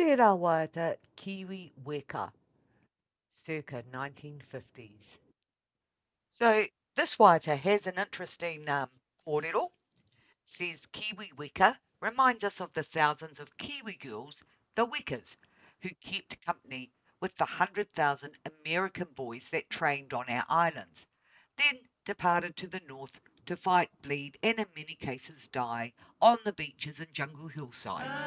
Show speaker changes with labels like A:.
A: Te Rawata Kiwi Weka, circa 1950s. So this writer has an interesting kōrero. Says Kiwi Weka reminds us of the thousands of Kiwi girls, the Wekas, who kept company with the 100,000 American boys that trained on our islands, then departed to the north to fight, bleed, and in many cases die on the beaches and jungle hillsides.